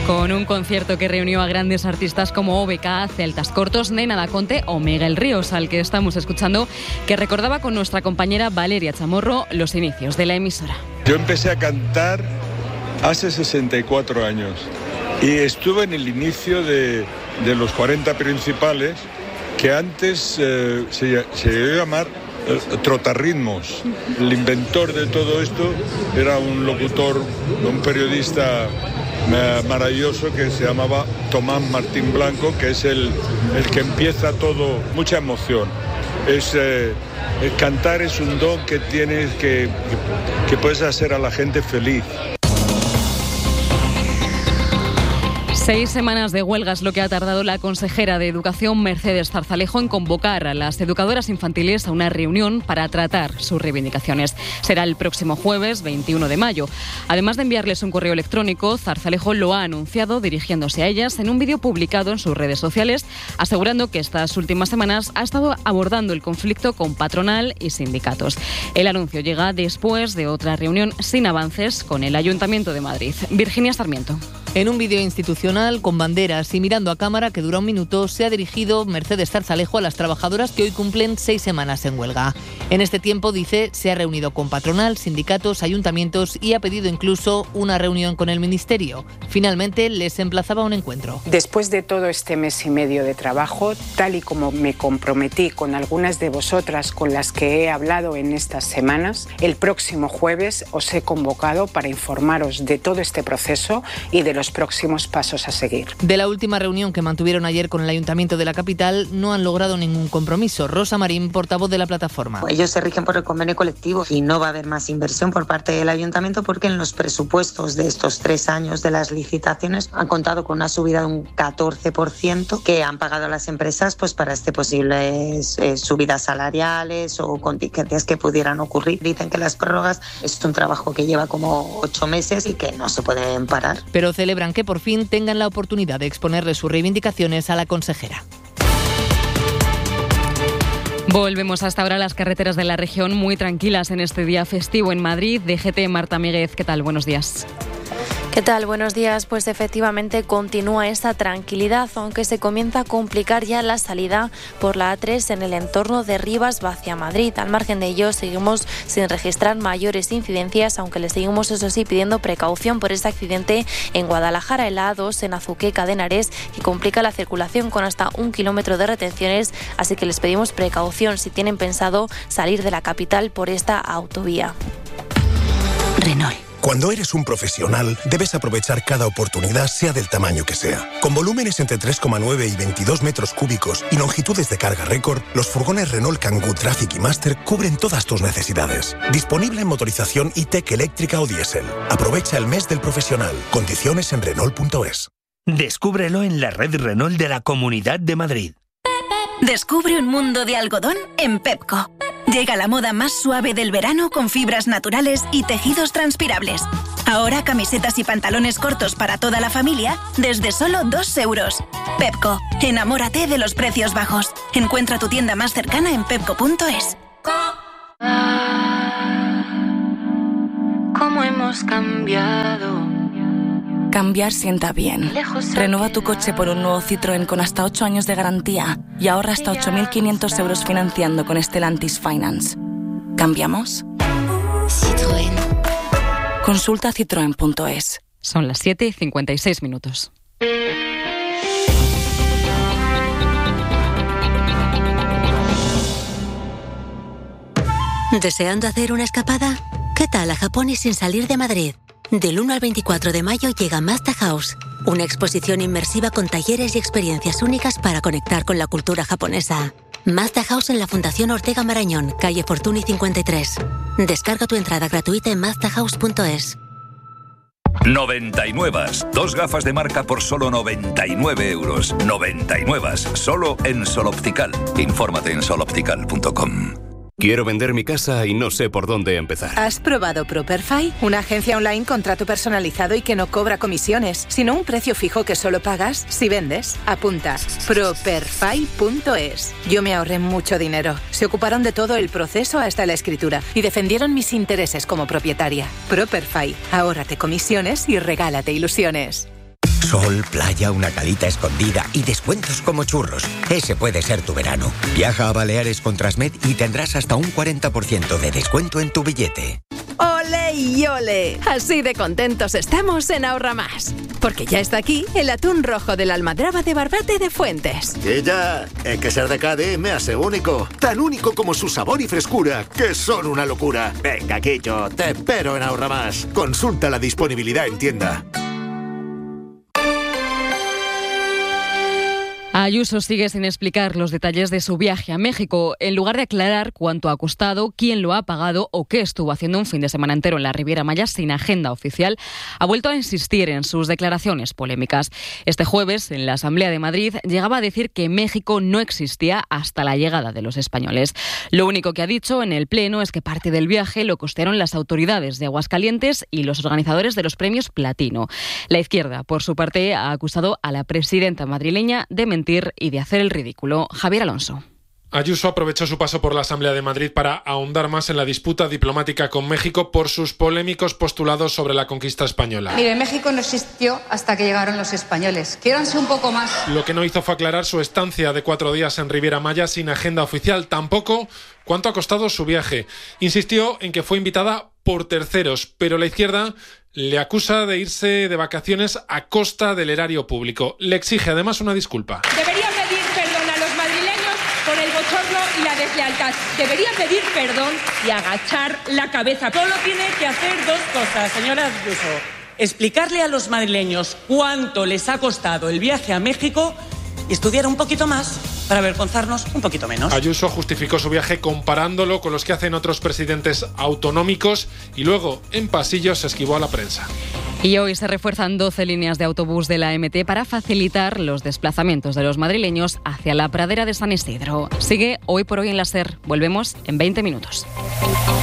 Con un concierto que reunió a grandes artistas como OBK, Celtas Cortos, Nena Da Conte o Miguel Ríos, al que estamos escuchando, que recordaba con nuestra compañera Valeria Chamorro los inicios de la emisora. Yo empecé a cantar hace 64 años y estuve en el inicio de los 40 principales, que antes se llegó a llamar Trotarritmos. El inventor de todo esto era un locutor, un periodista maravilloso que se llamaba Tomás Martín Blanco, que es el que empieza todo, mucha emoción. Cantar es un don que tienes, que puedes hacer a la gente feliz. 6 semanas de huelga es lo que ha tardado la consejera de Educación, Mercedes Zarzalejo, en convocar a las educadoras infantiles a una reunión para tratar sus reivindicaciones. Será el próximo jueves 21 de mayo. Además de enviarles un correo electrónico, Zarzalejo lo ha anunciado dirigiéndose a ellas en un vídeo publicado en sus redes sociales, asegurando que estas últimas semanas ha estado abordando el conflicto con patronal y sindicatos. El anuncio llega después de otra reunión sin avances con el Ayuntamiento de Madrid. Virginia Sarmiento. En un vídeo institucional con banderas y mirando a cámara que dura un minuto, se ha dirigido Mercedes Zarzalejo a las trabajadoras que hoy cumplen 6 semanas en huelga. En este tiempo, dice, se ha reunido con patronal, sindicatos, ayuntamientos y ha pedido incluso una reunión con el Ministerio. Finalmente, les emplazaba a un encuentro. Después de todo este mes y medio de trabajo, tal y como me comprometí con algunas de vosotras con las que he hablado en estas semanas, el próximo jueves os he convocado para informaros de todo este proceso y de los próximos pasos a seguir. De la última reunión que mantuvieron ayer con el Ayuntamiento de la capital, no han logrado ningún compromiso. Rosa Marín, portavoz de la plataforma. Ellos se rigen por el convenio colectivo y no va a haber más inversión por parte del Ayuntamiento porque en los presupuestos de estos 3 años de las licitaciones han contado con una subida de un 14% que han pagado las empresas pues para posibles subidas salariales o contingencias que pudieran ocurrir. Dicen que las prórrogas es un trabajo que lleva como 8 meses y que no se pueden parar. Pero celebran que por fin tengan la oportunidad de exponerle sus reivindicaciones a la consejera. Volvemos hasta ahora a las carreteras de la región muy tranquilas en este día festivo en Madrid. DGT, Marta Míguez, ¿qué tal? Buenos días. ¿Qué tal? Buenos días. Pues efectivamente continúa esa tranquilidad, aunque se comienza a complicar ya la salida por la A3 en el entorno de Rivas hacia Madrid. Al margen de ello, seguimos sin registrar mayores incidencias, aunque le seguimos, eso sí, pidiendo precaución por ese accidente en Guadalajara, en la A2, en Azuqueca de Henares, que complica la circulación con hasta 1 kilómetro de retenciones, así que les pedimos precaución si tienen pensado salir de la capital por esta autovía. Renault. Cuando eres un profesional, debes aprovechar cada oportunidad, sea del tamaño que sea. Con volúmenes entre 3,9 y 22 metros cúbicos y longitudes de carga récord, los furgones Renault Kangoo Traffic y Master cubren todas tus necesidades. Disponible en motorización e-Tech eléctrica o diésel. Aprovecha el mes del profesional. Condiciones en Renault.es. Descúbrelo en la red Renault de la Comunidad de Madrid. Descubre un mundo de algodón en Pepco. Llega la moda más suave del verano con fibras naturales y tejidos transpirables. Ahora camisetas y pantalones cortos para toda la familia desde solo 2 euros. Pepco, enamórate de los precios bajos. Encuentra tu tienda más cercana en pepco.es. ¿Cómo hemos cambiado? Cambiar sienta bien. Renueva tu coche por un nuevo Citroën con hasta 8 años de garantía y ahorra hasta 8.500 euros financiando con Stellantis Finance. ¿Cambiamos? Citroën. Consulta citroen.es. Son las 7:56 minutos. ¿Deseando hacer una escapada? ¿Qué tal a Japón y sin salir de Madrid? Del 1 al 24 de mayo llega Mazda House, una exposición inmersiva con talleres y experiencias únicas para conectar con la cultura japonesa. Mazda House en la Fundación Ortega Marañón, calle Fortuny 53. Descarga tu entrada gratuita en mazdahouse.es. 99. 2 gafas de marca por solo 99 euros. 99. Solo en Sol Optical. Infórmate en soloptical.com. Quiero vender mi casa y no sé por dónde empezar. ¿Has probado Properfy? Una agencia online con trato personalizado y que no cobra comisiones, sino un precio fijo que solo pagas si vendes. Apunta, properfy.es. Yo me ahorré mucho dinero. Se ocuparon de todo el proceso hasta la escritura y defendieron mis intereses como propietaria. Properfy. Ahórrate comisiones y regálate ilusiones. Sol, playa, una calita escondida y descuentos como churros. Ese puede ser tu verano. Viaja a Baleares con Transmed y tendrás hasta un 40% de descuento en tu billete. ¡Ole y ole! Así de contentos estamos en Ahorra Más. Porque ya está aquí el atún rojo de la almadraba de Barbate de Fuentes. Y ya, es que ser de Cádiz me hace único. Tan único como su sabor y frescura, que son una locura. Venga, Quillo, te espero en Ahorra Más. Consulta la disponibilidad en tienda. Ayuso sigue sin explicar los detalles de su viaje a México. En lugar de aclarar cuánto ha costado, quién lo ha pagado o qué estuvo haciendo un fin de semana entero en la Riviera Maya sin agenda oficial, ha vuelto a insistir en sus declaraciones polémicas. Este jueves, en la Asamblea de Madrid, llegaba a decir que México no existía hasta la llegada de los españoles. Lo único que ha dicho en el Pleno es que parte del viaje lo costearon las autoridades de Aguascalientes y los organizadores de los premios Platino. La izquierda, por su parte, ha acusado a la presidenta madrileña de mentir y de hacer el ridículo. Javier Alonso. Ayuso aprovechó su paso por la Asamblea de Madrid para ahondar más en la disputa diplomática con México por sus polémicos postulados sobre la conquista española. Mire, México no existió hasta que llegaron los españoles. Quiéranse un poco más. Lo que no hizo fue aclarar su estancia de 4 días en Riviera Maya sin agenda oficial. Tampoco cuánto ha costado su viaje. Insistió en que fue invitada por terceros, pero la izquierda le acusa de irse de vacaciones a costa del erario público. Le exige además una disculpa. Debería pedir perdón a los madrileños por el bochorno y la deslealtad. Debería pedir perdón y agachar la cabeza. Solo tiene que hacer 2 cosas, señora Ayuso. Explicarle a los madrileños cuánto les ha costado el viaje a México y estudiar un poquito más para avergonzarnos un poquito menos. Ayuso justificó su viaje comparándolo con los que hacen otros presidentes autonómicos y luego, en pasillos, se esquivó a la prensa. Y hoy se refuerzan 12 líneas de autobús de la MT para facilitar los desplazamientos de los madrileños hacia la pradera de San Isidro. Sigue Hoy por Hoy en la SER. Volvemos en 20 minutos.